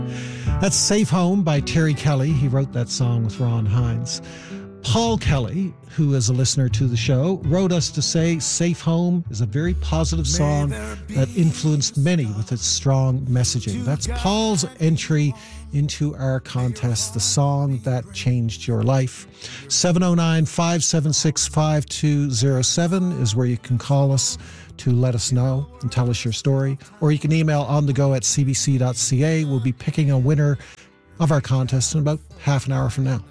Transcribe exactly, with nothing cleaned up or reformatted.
That's Safe Home by Terry Kelly. He wrote that song with Ron Hines. Paul Kelly, who is a listener to the show, wrote us to say Safe Home is a very positive song that influenced many with its strong messaging. That's Paul's entry into our contest, the song that changed your life. seven oh nine, five seven six, five two oh seven is where you can call us to let us know and tell us your story. Or you can email on the go at c b c dot c a. We'll be picking a winner of our contest in about half an hour from now.